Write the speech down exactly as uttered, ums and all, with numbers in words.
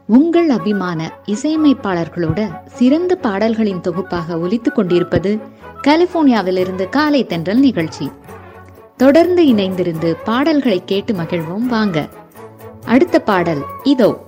உங்கள் அபிமான இசையமைப்பாளர்களோட சிறந்த பாடல்களின் தொகுப்பாக ஒலித்துக் கொண்டிருப்பது கலிபோர்னியாவிலிருந்து காலை தென்றல் நிகழ்ச்சி. தொடர்ந்து இணைந்திருந்து பாடல்களை கேட்டு மகிழ்வோம். வாங்க, அடுத்த பாடல் இதோ.